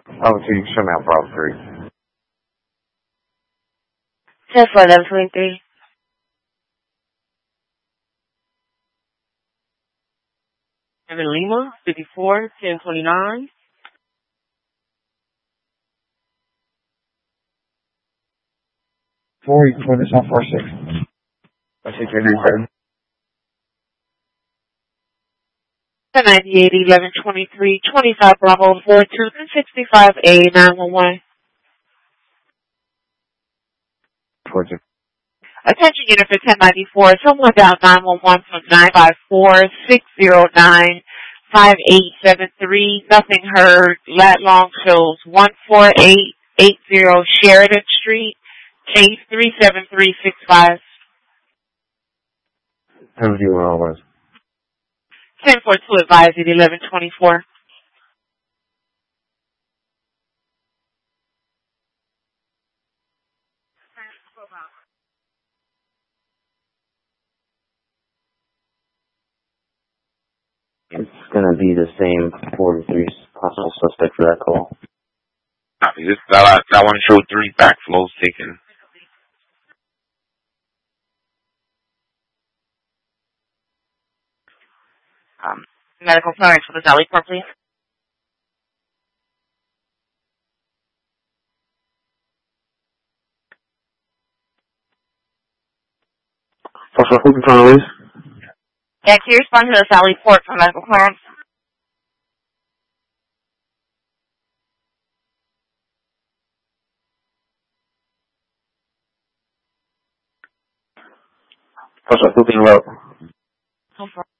Oh, so you can show me out Bravo 3. 10-11-23. 7 Lima, 54, 1029. 4, you can put this on 4-6. I think you're next. 1098-11-23. 25 Bravo 42 65A 911. Towards you. Attention unit for 1094. Someone down 911 from 954-609-5873. Nothing heard. Lat long shows 14880 Sheridan Street. Case 37365. How do you want all those? 1042 advised at 1124. It's gonna be the same 43 possible suspect for that call. That one showed 3 backflows taken. Medical clearance for the Valley Port, please. Who can try to lose? Yeah, can you respond to the Valley Port for medical clearance? Who can vote? No problem.